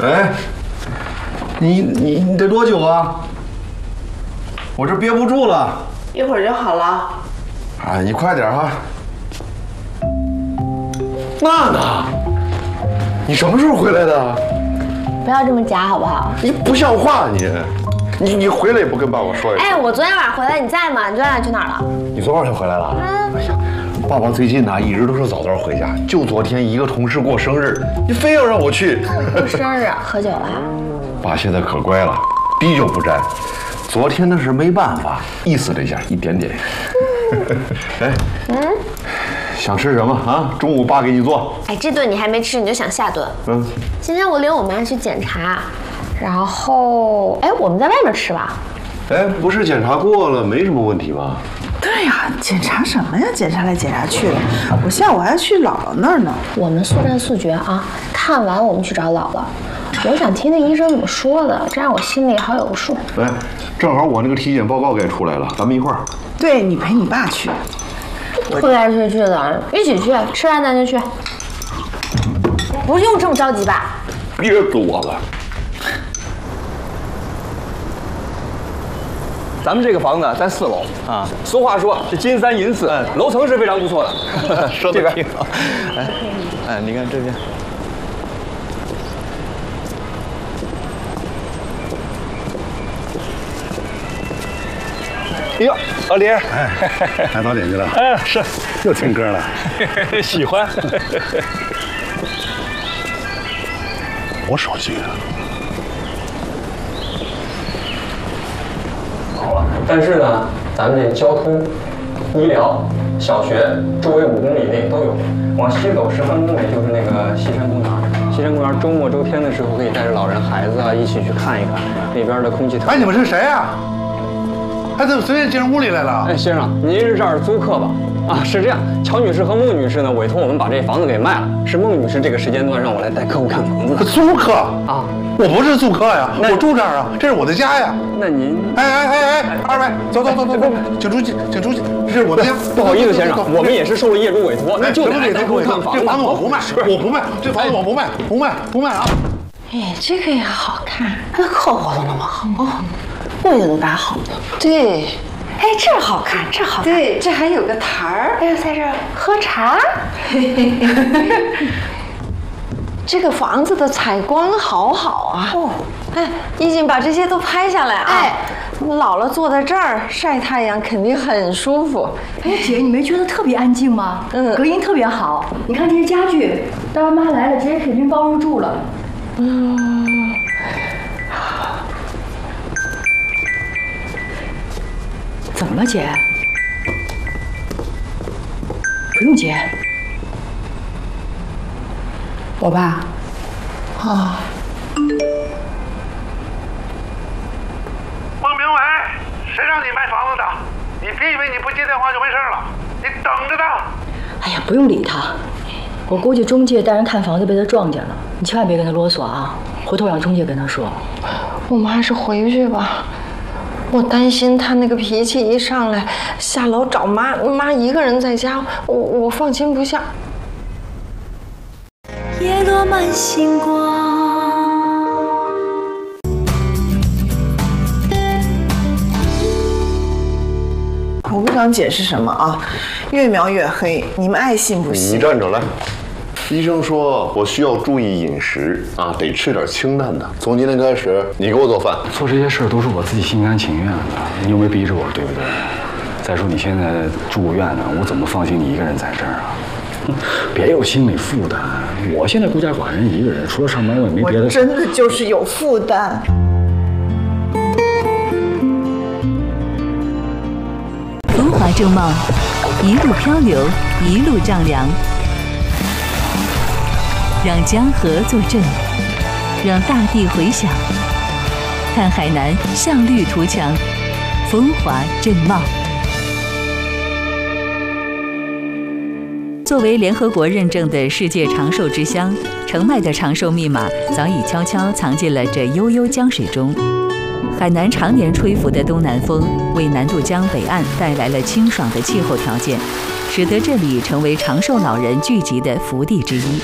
哎，你得多久啊？我这憋不住了。 一会儿就好了。 啊，你快点哈。娜娜，你什么时候回来的？ 不要这么假好不好？ 你不像话你回来也不跟爸爸说一声。 哎，我昨天晚上回来，你在吗？你昨天晚上去哪儿了？ 你昨晚就回来了？哎呀，爸爸最近呢一直都是早回家，就昨天一个同事过生日，你非要让我去。 过生日喝酒了？ 爸现在可乖了，滴酒不沾。昨天那是没办法，意思了一下，一点点。哎，想吃什么啊？中午爸给你做。 哎，这顿你还没吃，你就想下顿？今天我领我妈去检查，然后我们在外面吃吧。 哎，不是检查过了，没什么问题吧？ 对呀，检查什么呀？检查来检查去的。我下午还要去姥姥那儿呢。 我们速战速决啊！看完我们去找姥姥。我想听听医生怎么说的，这样我心里好有个数。 哎，正好我那个体检报告该出来了，咱们一块儿。 对，你陪你爸去。 推来推去的，一起去，吃完咱就去。不用这么着急吧？ 憋死我了。 咱们这个房子在4楼啊。俗话说这金3银4，楼层是非常不错的。 说的挺好。哎，你看这边。 哎呦，老李， 看早点去了。 哎，是， 又听歌了。 喜欢。 我手机啊。 好了，但是呢，咱们这交通、医疗、小学周围5公里内都有。往西走10分钟内就是那个西山公园。西山公园周末周天的时候可以带着老人孩子啊一起去看一看，那边的空气特别。 哎，你们是谁呀？还怎么随便进屋里来了？ 哎，先生，您是这儿租客吧？啊，是这样，乔女士和孟女士呢委托我们把这房子给卖了，是孟女士这个时间段让我来带客户看房子的。 租客啊？ 我不是租客呀，我住这儿啊，这是我的家呀。 那您…… 哎，二位，走，请出去，请出去，这是我的家。 不好意思，先生，我们也是受了业主委托，那就得来带客户看房子。 这房子我不卖，我不卖，这房子我不卖啊！ 哎，这个也好看，它刻画的那么好，位子都搭好了。 对。 哎，这好看，这好看。对，这还有个台儿。 哎呦，在这儿喝茶。 这个房子的采光好好啊！哦，哎，一静把这些都拍下来啊！哎，姥姥坐在这儿晒太阳，肯定很舒服。 哎，姐，你没觉得特别安静吗？隔音特别好。你看这些家具，大妈来了直接给拎包入住了。怎么了，姐？不用接。 我爸。啊。 孟明伟，谁让你卖房子的？你别以为你不接电话就没事了，你等着他。 哎呀，不用理他。我估计中介带人看房子被他撞见了，你千万别跟他啰嗦啊！回头让中介跟他说。 我们还是回去吧。我担心他那个脾气一上来，下楼找妈，妈一个人在家，我放心不下。 叶落满星光。 我不想解释什么啊，越描越黑，你们爱信不信。 你站着来。医生说我需要注意饮食啊，得吃点清淡的。从今天开始，你给我做饭。 做这些事儿都是我自己心甘情愿的，你又没逼着我，对不对？再说你现在住院呢，我怎么放心你一个人在这儿啊？别有心理负担。我现在孤家寡人一个人，除了上班我也没别的。 我真的就是有负担。 风华正茂，一路漂流，一路丈量。让江河作证，让大地回响。看海南向绿图强，风华正茂。作为联合国认证的世界长寿之乡，澄迈的长寿密码早已悄悄藏进了这悠悠江水中。海南常年吹拂的东南风，为南渡江北岸带来了清爽的气候条件，使得这里成为长寿老人聚集的福地之一。